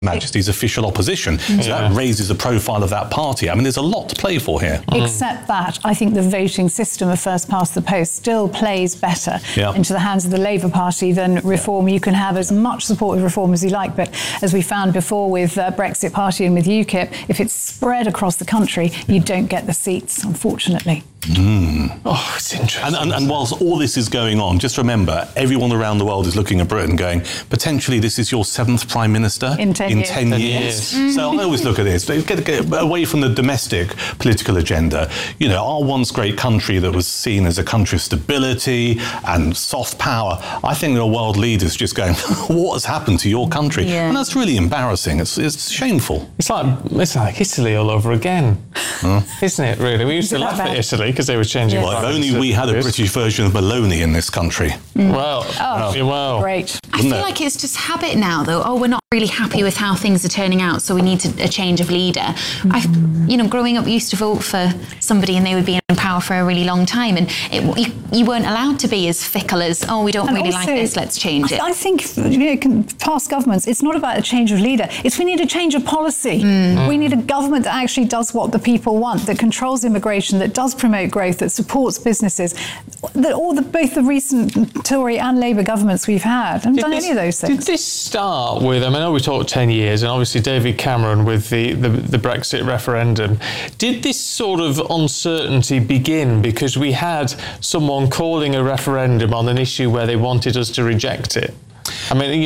Majesty's official opposition. So that raises the profile of that party. I mean, there's a lot to play for here. Except that I think the voting system of first past the post still plays better into the hands of the Labour Party than reform. You can have as much support of reform as you like, but as we found before with Brexit Party and with UKIP, if it's spread across the country, you don't get the seats, unfortunately. Oh, it's interesting. And whilst all this is going on, just remember, everyone around the world is looking at Britain going, potentially this is your 7th Prime Minister in 10 years. So I always look at this, get away from the domestic political agenda. You know, our once great country that was seen as a country of stability and soft power, I think there are world leaders just going, what has happened to your country? And that's really embarrassing. It's shameful. It's like Italy all over again, isn't it, really? We used to laugh at Italy because they were changing. Well, if only we had a British version of Maloney in this country. Well, great. I feel like it's just habit now, though. Oh, we're not really happy with how things are turning out, so we need a change of leader. Growing up, used to vote for somebody and they would be in power for a really long time, and you weren't allowed to be as fickle as, oh, we don't really also, like this, let's change it. I think, past governments, it's not about a change of leader. It's we need a change of policy. We need a government that actually does what the people want, that controls immigration, that does promote growth, that supports businesses. Both the recent Tory and Labour governments we've had haven't done any of those things. Did this start with, I know we talked 10 years, and obviously David Cameron with the Brexit referendum. Did this sort of uncertainty begin because we had someone calling a referendum on an issue where they wanted us to reject it? I mean,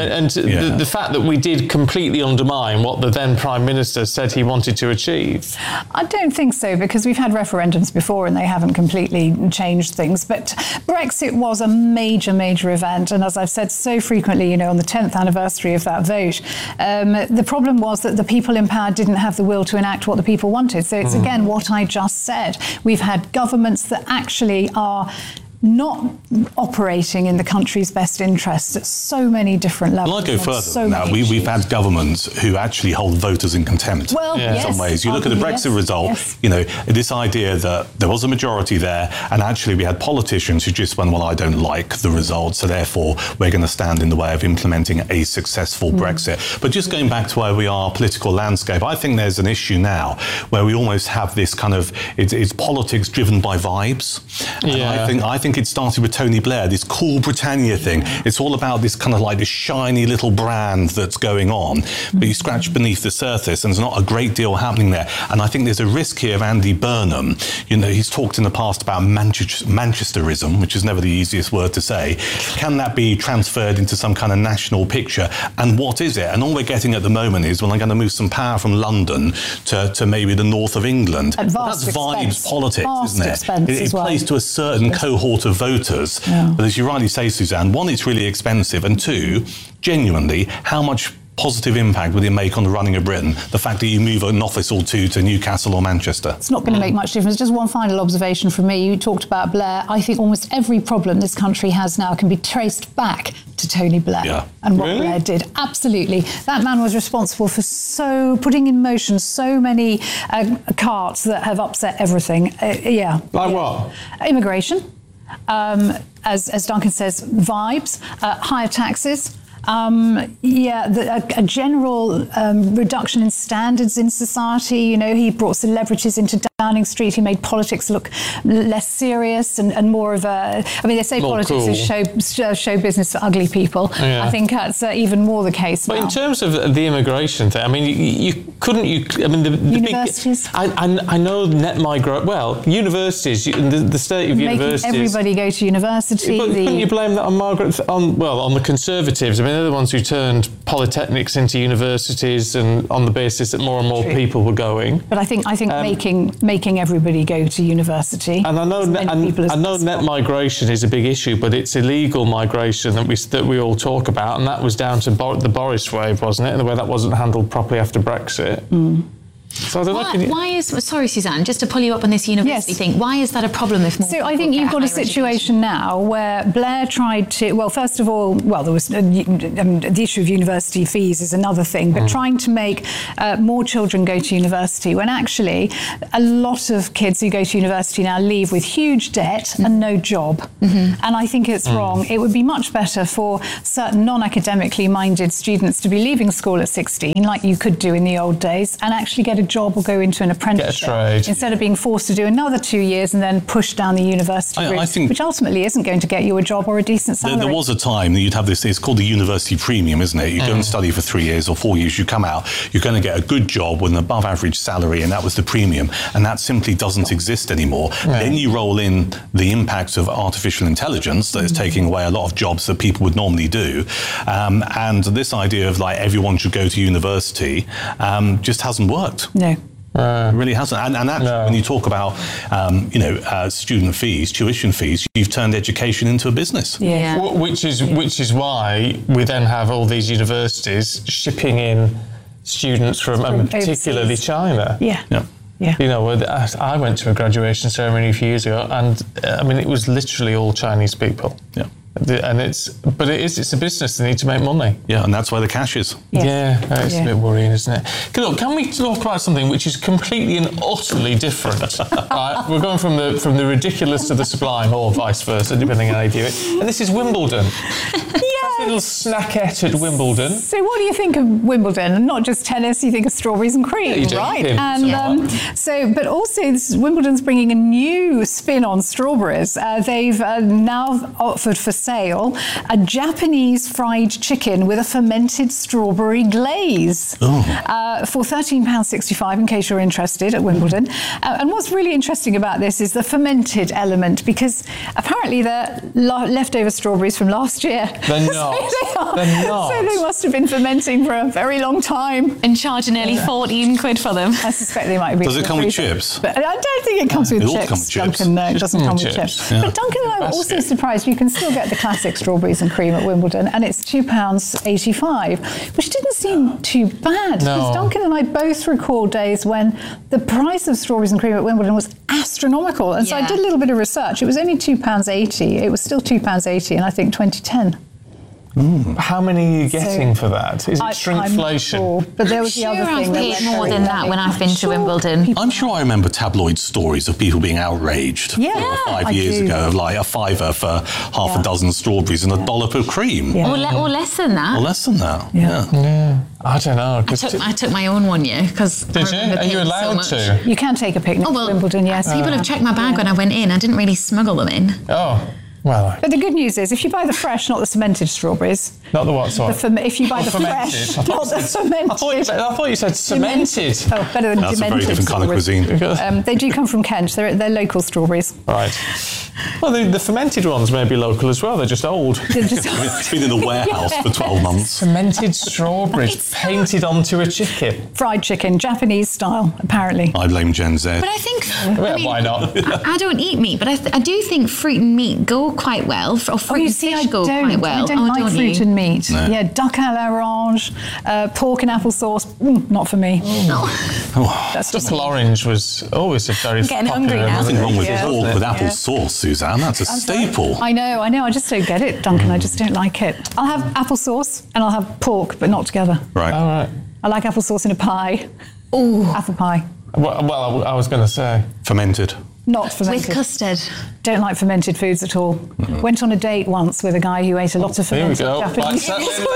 the fact that we did completely undermine what the then Prime Minister said he wanted to achieve. I don't think so, because we've had referendums before and they haven't completely changed things. But Brexit was a major, major event. And as I've said so frequently, on the 10th anniversary of that vote, the problem was that the people in power didn't have the will to enact what the people wanted. So it's, again, what I just said. We've had governments that actually are not operating in the country's best interests at so many different levels. Well, I'd go further now. We've had governments who actually hold voters in contempt in some ways. You look at the Brexit result, this idea that there was a majority there, and actually we had politicians who just went, well, I don't like the result, so therefore we're going to stand in the way of implementing a successful Brexit. But just going back to where we are, political landscape, I think there's an issue now where we almost have this kind of, it's politics driven by vibes. And I think it started with Tony Blair, this cool Britannia thing. It's all about this kind of like this shiny little brand that's going on, but you scratch beneath the surface and there's not a great deal happening there. And I think there's a risk here of Andy Burnham. He's talked in the past about Manchesterism, which is never the easiest word to say. Can that be transferred into some kind of national picture? And what is it? And all we're getting at the moment is, well, I'm going to move some power from London to maybe the north of England. That's vibes politics, isn't it? It plays to a certain cohort of voters. But as you rightly say, Suzanne, one, it's really expensive, and two, genuinely, how much positive impact would it make on the running of Britain, the fact that you move an office or two to Newcastle or Manchester? It's not going to make much difference. Just one final observation from me. You talked about Blair. I think almost every problem this country has now can be traced back to Tony Blair and what Blair did. Absolutely. That man was responsible for putting in motion so many carts that have upset everything. Like what? Immigration. As Duncan says, vibes, higher taxes, a general reduction in standards in society. He brought celebrities into Downing Street. He made politics look less serious and more of a... I mean, they say more politics is show business for ugly people. I think that's even more the case now. But in terms of the immigration thing, I mean, the universities? I know net migration... Well, universities, the state of universities... Making everybody go to university. But couldn't you blame that on on the Conservatives? I mean, they're the ones who turned polytechnics into universities, and on the basis that more and more people were going. But I think making everybody go to university. And I know net migration is a big issue, but it's illegal migration that we all talk about, and that was down to the Boris wave, wasn't it? And the way that wasn't handled properly after Brexit. So I don't know. Why is, sorry, Suzanne, just to pull you up on this university thing, why is that a problem if more So I think you've got a situation now where Blair tried to, well, first of all, there was the issue of university fees is another thing, but trying to make more children go to university when actually a lot of kids who go to university now leave with huge debt and no job. And I think it's wrong. It would be much better for certain non-academically minded students to be leaving school at 16, like you could do in the old days, and actually get a job or go into an apprenticeship instead of being forced to do another 2 years and then push down the university route, I think, which ultimately isn't going to get you a job or a decent salary. There was a time that you'd have this, it's called the university premium, isn't it? You go and study for 3 years or 4 years, you come out, you're going to get a good job with an above average salary, and that was the premium, and that simply doesn't exist anymore. Then you roll in the impact of artificial intelligence that is taking away a lot of jobs that people would normally do, and this idea of like everyone should go to university just hasn't worked. No. It really hasn't. And actually, when you talk about, student fees, tuition fees, you've turned education into a business. Yeah. Which is why we then have all these universities shipping in students from particularly overseas. China. Yeah. You know, I went to a graduation ceremony a few years ago, and I mean, it was literally all Chinese people. Yeah. And it's a business. They need to make money. Yeah, and that's where the cash is. It's a bit worrying, isn't it? Look, can we talk about something which is completely and utterly different? Right, we're going from the ridiculous to the sublime, or vice versa, depending on how you do it. And this is Wimbledon. A little snackette at Wimbledon. So what do you think of Wimbledon? And not just tennis, you think of strawberries and cream, right? And but also Wimbledon's bringing a new spin on strawberries. They've now offered for sale a Japanese fried chicken with a fermented strawberry glaze for £13.65, in case you're interested, at Wimbledon. And what's really interesting about this is the fermented element, because apparently they're leftover strawberries from last year. They're not. They're not. So they must have been fermenting for a very long time. And charging nearly 14 quid for them. I suspect they might be. Does it come with chips? But I don't think it comes with chips, Duncan. No, it doesn't come with chips. Yeah. But Duncan and I were also surprised. You can still get the classic strawberries and cream at Wimbledon, and it's £2.85, which didn't seem too bad. Because Duncan and I both recall days when the price of strawberries and cream at Wimbledon was astronomical. And so I did a little bit of research. It was only £2.80. It was still £2.80 in, I think, 2010. How many are you getting for that? Is it shrinkflation? Sure, but there was the other thing. I've paid more than that when I've been to Wimbledon. I'm sure I remember tabloid stories of people being outraged 4 or 5 years ago, like a fiver for half a dozen strawberries and a dollop of cream. Or less than that. Or less than that, I don't know. I took my own one year. Did you? Are you allowed to? You can take a picnic to Wimbledon, yes. People have checked my bag when I went in. I didn't really smuggle them in. Oh. Well, but the good news is, if you buy the fresh, not the cemented strawberries. Not the what, sorry? If you buy the fresh, not the cemented. I thought you said cemented. Oh, better than That's demented. a very different kind of cuisine. They do come from Kent. They're local strawberries. Right. Well, the fermented ones may be local as well. They're just old. It's been in the warehouse for 12 months. Fermented strawberries painted onto a chicken. Fried chicken, Japanese style, apparently. I blame Gen Z. But I think... why not? I don't eat meat, but I do think fruit and meat go quite well. Or fruit and fish go quite well. I don't like fruit and meat. No. Yeah, duck à l'orange, pork and applesauce. Not for me. No. That's duck à l'orange was always a very getting hungry now. Nothing wrong with pork with applesauce, Suzanne. That's a staple. I know. I just don't get it, Duncan. I just don't like it. I'll have applesauce and I'll have pork, but not together. Right. All right. I like applesauce in a pie. Ooh, apple pie. Well, I was going to say fermented. Not fermented. With custard. Don't like fermented foods at all. Mm-hmm. Went on a date once with a guy who ate a lot of fermented Japanese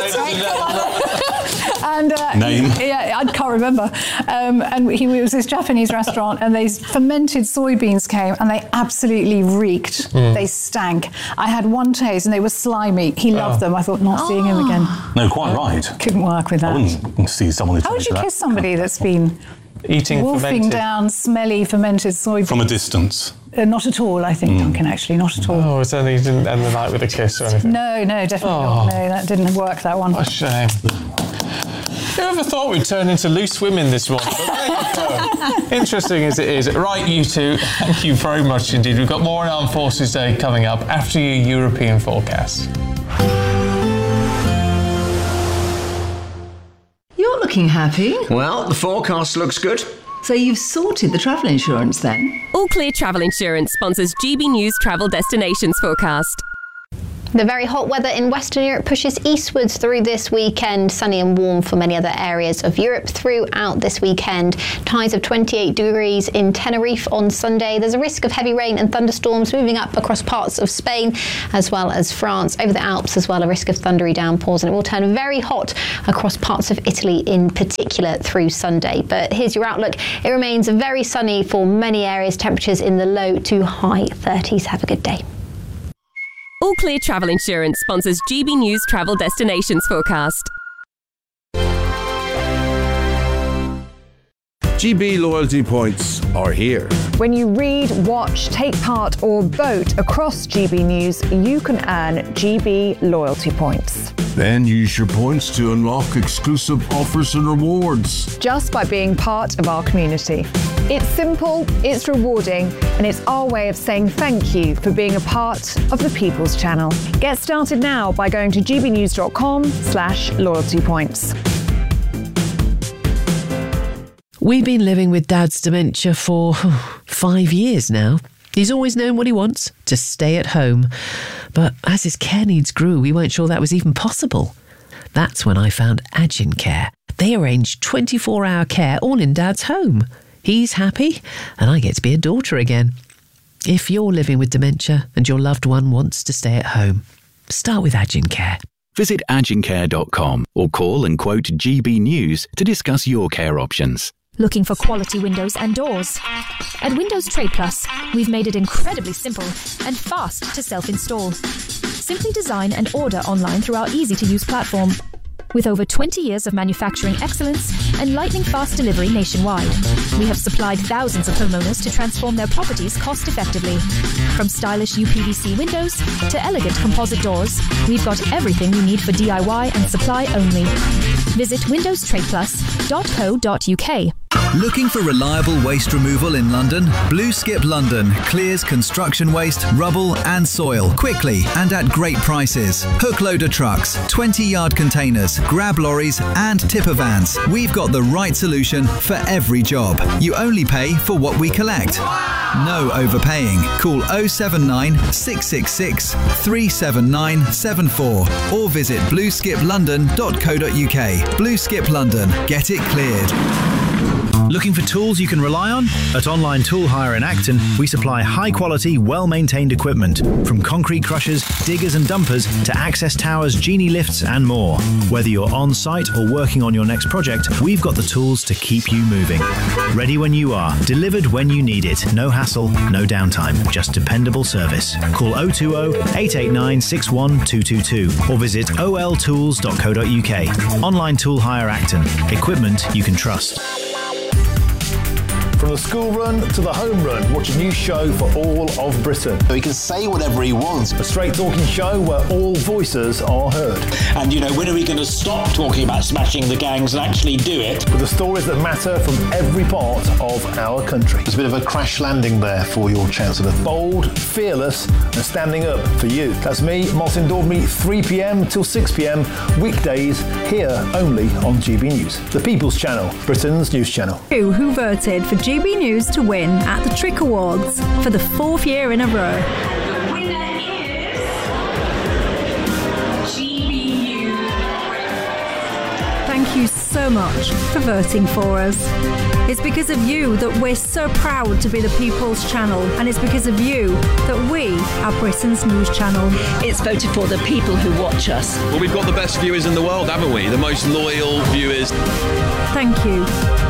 and name? I can't remember. And it was this Japanese restaurant, and these fermented soybeans came, and they absolutely reeked. They stank. I had one taste, and they were slimy. He loved them. I thought, not seeing him again. No, quite right. Couldn't work with that. I wouldn't see someone who. How would you kiss somebody that's been eating wolfing down smelly fermented soybeans from a distance? Not at all, I think, Duncan, actually, not at all. Oh, so you didn't end the night with a kiss or anything? No, definitely not. No, that didn't work, that one. What a shame. Who ever thought we'd turn into loose women this morning? Interesting as it is. Right, you two, thank you very much indeed. We've got more on Armed Forces Day coming up after your European forecast. You're looking happy. Well, the forecast looks good. So you've sorted the travel insurance then? All Clear Travel Insurance sponsors GB News Travel Destinations Forecast. The very hot weather in Western Europe pushes eastwards through this weekend. Sunny and warm for many other areas of Europe throughout this weekend. Highs of 28 degrees in Tenerife on Sunday. There's a risk of heavy rain and thunderstorms moving up across parts of Spain as well as France. Over the Alps as well, a risk of thundery downpours, and it will turn very hot across parts of Italy in particular through Sunday. But here's your outlook. It remains very sunny for many areas. Temperatures in the low to high 30s. Have a good day. All Clear Travel Insurance sponsors GB News Travel Destinations Forecast. GB loyalty points are here. When you read, watch, take part or vote across GB News, you can earn GB loyalty points. Then use your points to unlock exclusive offers and rewards. Just by being part of our community. It's simple, it's rewarding, and it's our way of saying thank you for being a part of the People's Channel. Get started now by going to gbnews.com/loyalty points. We've been living with Dad's dementia for 5 years now. He's always known what he wants, to stay at home. But as his care needs grew, we weren't sure that was even possible. That's when I found Agin Care. They arrange 24-hour care all in Dad's home. He's happy, and I get to be a daughter again. If you're living with dementia and your loved one wants to stay at home, start with Agin Care. Visit agincare.com or call and quote GB News to discuss your care options. Looking for quality windows and doors? At Windows Trade Plus, we've made it incredibly simple and fast to self-install. Simply design and order online through our easy-to-use platform. With over 20 years of manufacturing excellence and lightning-fast delivery nationwide, we have supplied thousands of homeowners to transform their properties cost-effectively. From stylish UPVC windows to elegant composite doors, we've got everything you need for DIY and supply only. Visit windowstradeplus.co.uk. Looking for reliable waste removal in London? Blue Skip London clears construction waste, rubble and soil quickly and at great prices. Hook loader trucks, 20-yard containers, grab lorries and tipper vans. We've got the right solution for every job. You only pay for what we collect. No overpaying. Call 079 666 37974 or visit blueskiplondon.co.uk. Blue Skip London. Get it cleared. Looking for tools you can rely on? At Online Tool Hire in Acton, we supply high-quality, well-maintained equipment, from concrete crushers, diggers and dumpers to access towers, genie lifts and more. Whether you're on-site or working on your next project, we've got the tools to keep you moving. Ready when you are, delivered when you need it. No hassle, no downtime, just dependable service. Call 020-889-61222 or visit oltools.co.uk. Online Tool Hire Acton. Equipment you can trust. From the school run to the home run, watch a new show for all of Britain. So he can say whatever he wants. A straight talking show where all voices are heard. And, you know, when are we going to stop talking about smashing the gangs and actually do it? With the stories that matter from every part of our country. There's a bit of a crash landing there for your Chancellor. Bold, fearless and standing up for you. That's me, Martin Daubney, 3 p.m. till 6 p.m. weekdays here only on GB News. The People's Channel, Britain's news channel. Who voted for GB News to win at the Trick Awards for the 4th year in a row. The winner is GB News. Thank you so much for voting for us. It's because of you that we're so proud to be the People's Channel, and it's because of you that we are Britain's news channel. It's voted for the people who watch us. Well, we've got the best viewers in the world, haven't we? The most loyal viewers. Thank you.